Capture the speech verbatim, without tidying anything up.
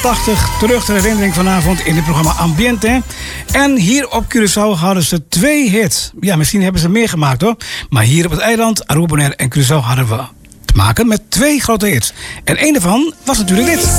tachtig terug de herinnering vanavond in het programma Ambiente. En hier op Curaçao hadden ze twee hits. Ja, misschien hebben ze meer gemaakt hoor. Maar hier op het eiland, Aruba, Bonaire en Curaçao hadden we te maken met twee grote hits. En een daarvan was natuurlijk dit.